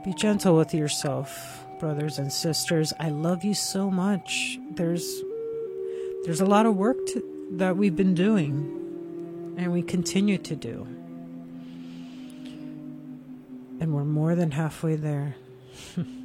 Be gentle with yourself, brothers and sisters. I love you so much. There's a lot of work that we've been doing, and we continue to do. And we're more than halfway there.